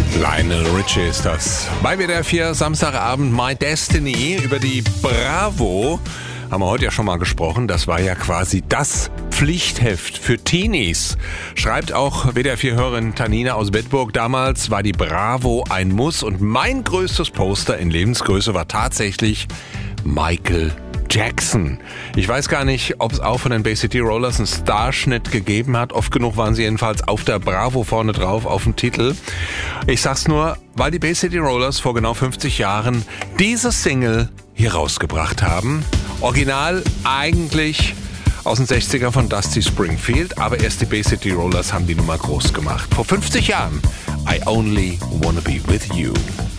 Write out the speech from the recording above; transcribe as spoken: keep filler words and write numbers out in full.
Lionel Richie ist das. Bei W D R vier Samstagabend My Destiny. Über die Bravo haben wir heute ja schon mal gesprochen. Das war ja quasi das Pflichtheft für Teenies. Schreibt auch W D R vier-Hörerin Tanina aus Bedburg. Damals war die Bravo ein Muss und mein größtes Poster in Lebensgröße war tatsächlich Michael Jackson. Ich weiß gar nicht, ob es auch von den Bay City Rollers einen Starschnitt gegeben hat. Oft genug waren sie jedenfalls auf der Bravo vorne drauf, auf dem Titel. Ich sag's nur, weil die Bay City Rollers vor genau fünfzig Jahren diese Single hier rausgebracht haben. Original eigentlich aus den sechziger von Dusty Springfield, aber erst die Bay City Rollers haben die Nummer groß gemacht. Vor fünfzig Jahren, I Only Wanna Be With You.